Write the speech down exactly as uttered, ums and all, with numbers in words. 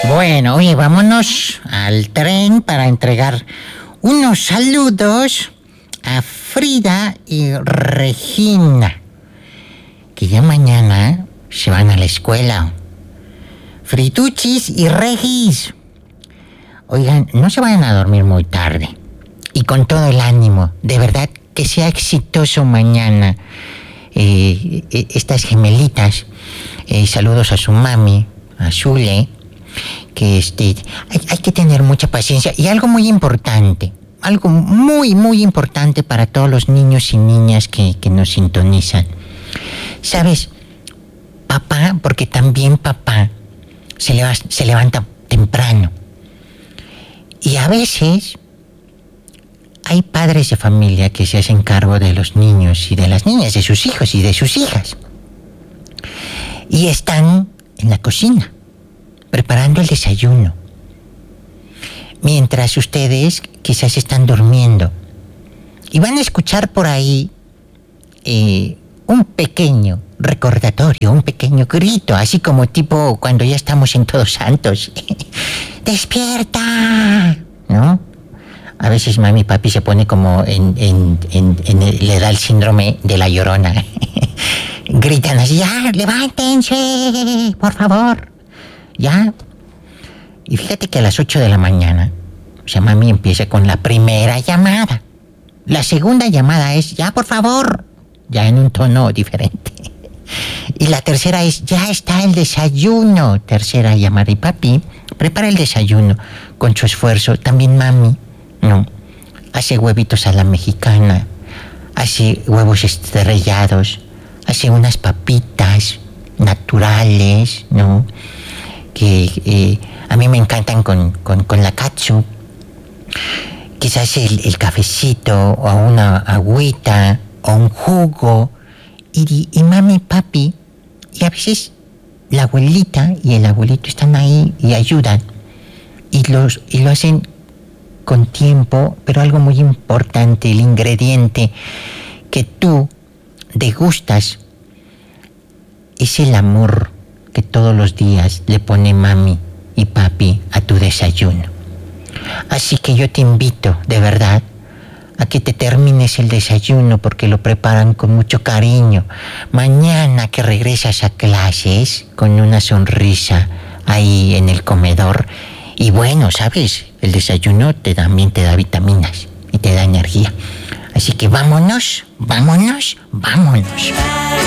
Bueno, oye, vámonos al tren para entregar unos saludos a Frida y Regina, que ya mañana se van a la escuela. Frituchis y Regis. Oigan, no se vayan a dormir muy tarde. Y con todo el ánimo, de verdad, que sea exitoso mañana. Eh, eh, estas gemelitas, eh, saludos a su mami, a Zule, que este, hay, hay que tener mucha paciencia. Y algo muy importante, algo muy, muy importante para todos los niños y niñas que, que nos sintonizan. ¿Sabes? Papá, porque también papá se, leva, se levanta temprano. Y a veces hay padres de familia que se hacen cargo de los niños y de las niñas, de sus hijos y de sus hijas. Y están en la cocina, preparando el desayuno. Mientras ustedes quizás están durmiendo. Y van a escuchar por ahí eh, un pequeño recordatorio, un pequeño grito, así como tipo cuando ya estamos en Todos Santos. ¡Despierta! ¿No? A veces mami y papi se pone como en, en, en, en el, le da el síndrome de la Llorona. Gritan así, ya, levántense, por favor. Ya. Y fíjate que a las ocho de la mañana, o sea, mami empieza con la primera llamada. La segunda llamada es, ya, por favor, ya en un tono diferente. Y la tercera es, ya está el desayuno. Tercera llamada. Y papi prepara el desayuno con su esfuerzo. También mami, no, hace huevitos a la mexicana, hace huevos estrellados, hace unas papitas naturales, ¿no? Que eh, a mí me encantan con, con, con la catsup. Quizás el, el cafecito o una agüita o un jugo. Y, y mami y papi, y a veces la abuelita y el abuelito están ahí y ayudan. Y, los, y lo hacen con tiempo, pero algo muy importante, el ingrediente que tú degustas es el amor que todos los días le pone mami y papi a tu desayuno. Así que yo te invito, de verdad, a que te termines el desayuno porque lo preparan con mucho cariño. Mañana que regresas a clases con una sonrisa ahí en el comedor. Y bueno, ¿sabes? El desayuno te, también te da vitaminas y te da energía. Así que vámonos, vámonos, vámonos.